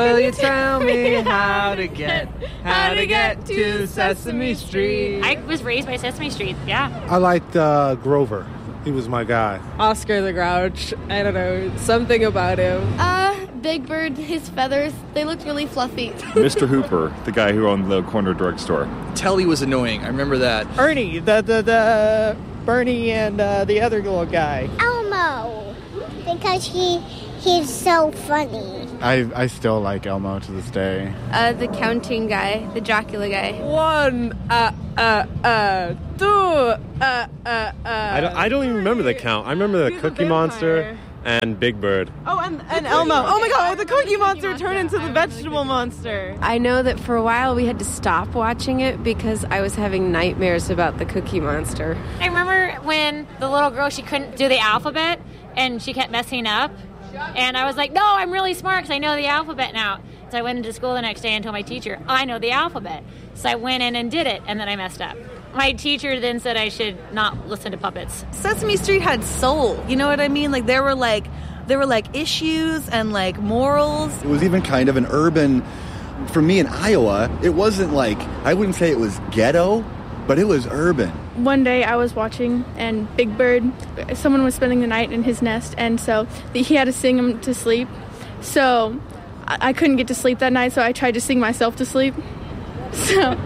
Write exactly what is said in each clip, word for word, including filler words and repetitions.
Will you tell me how to get, how to get to Sesame Street? I was raised by Sesame Street, yeah. I liked uh, Grover. He was my guy. Oscar the Grouch. I don't know. Something about him. Uh, Big Bird, his feathers, they looked really fluffy. Mister Hooper, the guy who owned the corner drugstore. Telly was annoying. I remember that. Ernie, the, the, the Bernie and uh, the other little guy. Elmo, because he he's so funny. I, I still like Elmo to this day. Uh, the counting guy, the Dracula guy. One, uh, uh, uh, two, uh, uh, uh. I don't, I don't even remember the count. I remember the Cookie Monster and Big Bird. Oh, and, and Elmo. Oh my god, the Cookie Monster turned into the Vegetable Monster. I know that for a while we had to stop watching it because I was having nightmares about the Cookie Monster. I remember when the little girl, she couldn't do the alphabet, and she kept messing up. And I was like, no, I'm really smart because I know the alphabet now. So I went into school the next day and told my teacher, I know the alphabet. So I went in and did it, and then I messed up. My teacher then said I should not listen to puppets. Sesame Street had soul, you know what I mean? Like there were like there were like issues and like morals. It was even kind of an urban, for me in Iowa, it wasn't like, I wouldn't say it was ghetto, but it was urban. One day I was watching, and Big Bird, someone was spending the night in his nest, and so he had to sing him to sleep. So I couldn't get to sleep that night, so I tried to sing myself to sleep. So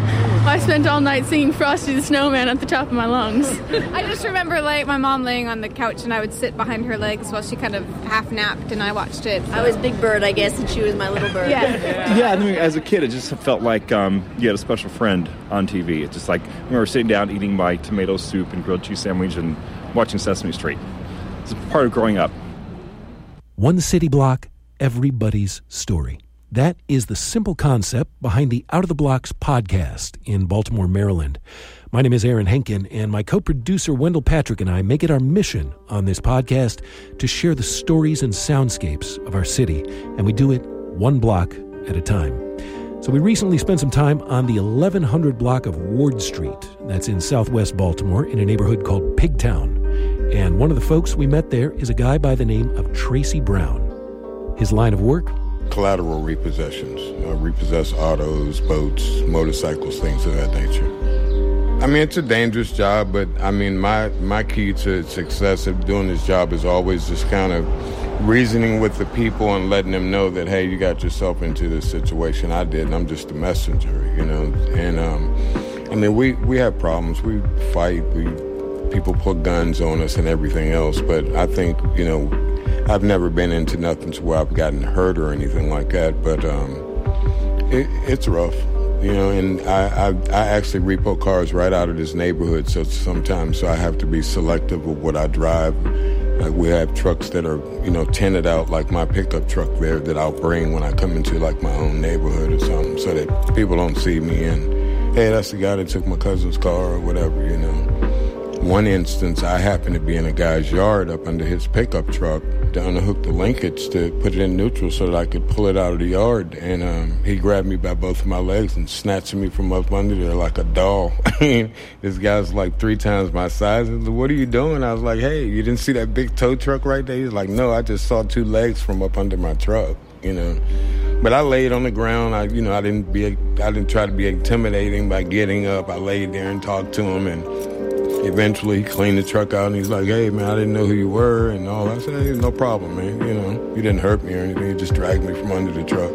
I spent all night singing Frosty the Snowman at the top of my lungs. I just remember like my mom laying on the couch, and I would sit behind her legs while she kind of half napped, and I watched it. So. I was Big Bird, I guess, and she was my little bird. Yeah. Yeah, I mean, as a kid, it just felt like um, you had a special friend on T V. It's just like we were sitting down eating my tomato soup and grilled cheese sandwich and watching Sesame Street. It's part of growing up. One city block, everybody's story. That is the simple concept behind the Out of the Blocks podcast in Baltimore, Maryland. My name is Aaron Henkin, and my co-producer Wendell Patrick and I make it our mission on this podcast to share the stories and soundscapes of our city, and we do it one block at a time. So we recently spent some time on the eleven hundred block of Ward Street. That's in southwest Baltimore in a neighborhood called Pigtown. And one of the folks we met there is a guy by the name of Tracy Brown. His line of work? Collateral repossessions, uh, repossess autos, boats, motorcycles, things of that nature. I mean, it's a dangerous job, but I mean, my, my key to success of doing this job is always just kind of reasoning with the people and letting them know that, hey, you got yourself into this situation. I did, and I'm just a messenger, you know. And um, I mean, we, we have problems. We fight. We people put guns on us and everything else. But I think, you know, I've never been into nothing to where I've gotten hurt or anything like that, but um, it, it's rough, you know, and I, I I actually repo cars right out of this neighborhood, so sometimes so I have to be selective of what I drive. Like we have trucks that are, you know, tinted out like my pickup truck there that I'll bring when I come into like my own neighborhood or something so that people don't see me and, hey, that's the guy that took my cousin's car or whatever, you know. One instance, I happened to be in a guy's yard up under his pickup truck to unhook the linkage to put it in neutral so that I could pull it out of the yard. And um, he grabbed me by both of my legs and snatched me from up under there like a doll. I mean, this guy's like three times my size. He was like, what are you doing? I was like, hey, you didn't see that big tow truck right there? He's like, no, I just saw two legs from up under my truck, you know. But I laid on the ground. I, you know, I didn't be, I didn't try to be intimidating by getting up. I laid there and talked to him, and eventually he cleaned the truck out, and he's like, hey, man, I didn't know who you were and all that. I said, hey, no problem, man. You know, you didn't hurt me or anything. You just dragged me from under the truck.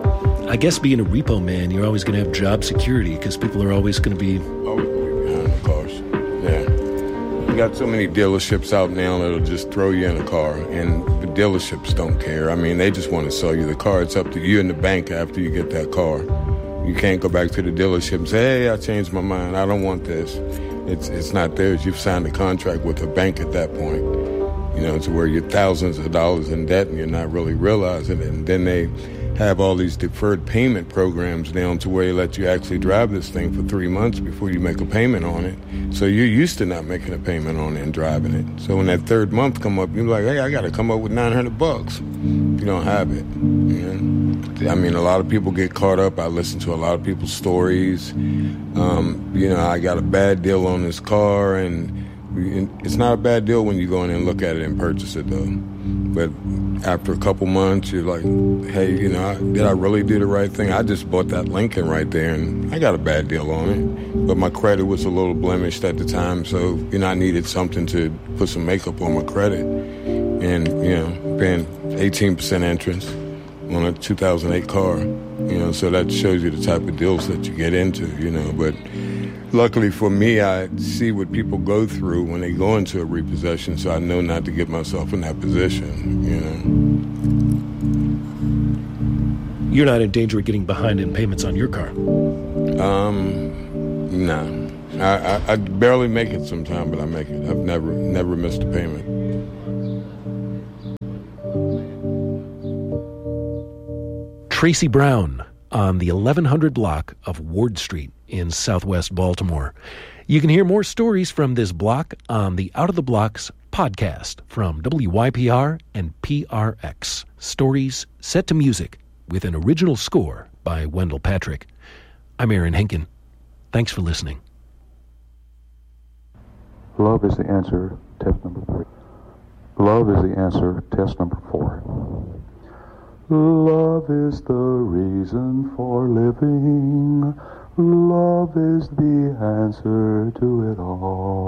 I guess being a repo man, you're always going to have job security because people are always going to be... Always behind the cars, yeah. You got so many dealerships out now that'll just throw you in a car, and the dealerships don't care. I mean, they just want to sell you the car. It's up to you and the bank after you get that car. You can't go back to the dealership and say, hey, I changed my mind. I don't want this. It's it's not theirs. You've signed a contract with a bank at that point, you know, to where you're thousands of dollars in debt and you're not really realizing it. And then they have all these deferred payment programs down to where they let you actually drive this thing for three months before you make a payment on it. So you're used to not making a payment on it and driving it. So when that third month come up, you're like, hey, I got to come up with nine hundred bucks. You don't have it. You know? I mean, a lot of people get caught up. I listen to a lot of people's stories. Um, you know, I got a bad deal on this car, and it's not a bad deal when you go in and look at it and purchase it, though. But after a couple months, you're like, hey, you know, I, did I really do the right thing? I just bought that Lincoln right there, and I got a bad deal on it. But my credit was a little blemished at the time, so, you know, I needed something to put some makeup on my credit. And, you know, paying eighteen percent interest on a two thousand eight car, you know, so that shows you the type of deals that you get into, you know. But luckily for me, I see what people go through when they go into a repossession, so I know not to get myself in that position, you know. You're not in danger of getting behind in payments on your car? Um, no. I, I, I barely make it sometime, but I make it. I've never, never missed a payment. Tracy Brown on the eleven hundred block of Ward Street in southwest Baltimore. You can hear more stories from this block on the Out of the Blocks podcast from W Y P R and P R X. Stories set to music with an original score by Wendell Patrick. I'm Aaron Henkin. Thanks for listening. Love is the answer, test number three. Love is the answer, test number four. Love is the reason for living. Love is the answer to it all.